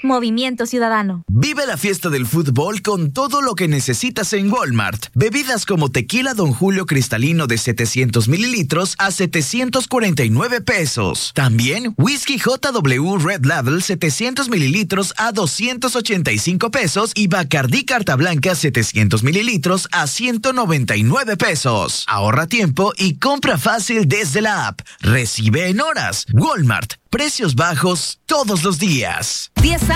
Movimiento Ciudadano. Vive la fiesta del fútbol con todo lo que necesitas en Walmart. Bebidas como tequila Don Julio cristalino de 700 mililitros a 749 pesos. También whisky JW Red Label 700 mililitros a 285 pesos y Bacardí Carta Blanca 700 mililitros a 199 pesos. Ahorra tiempo y compra fácil desde la app. Recibe en horas. Walmart. Precios bajos todos los días. 10